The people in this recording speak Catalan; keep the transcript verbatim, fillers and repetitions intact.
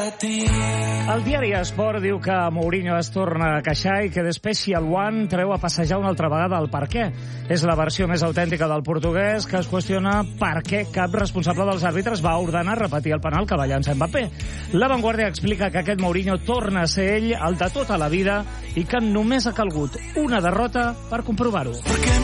El diari Esport diu que Mourinho es torna a queixar i que The Special One treu a passejar una altra vegada el per què. És la versió més autèntica del portuguès que es qüestiona per què cap responsable dels àrbitres va ordenar repetir el penal que va llançar Mbappé. La Vanguardia explica que aquest Mourinho torna a ser ell, el de tota la vida, i que només ha calgut una derrota per comprovar-ho.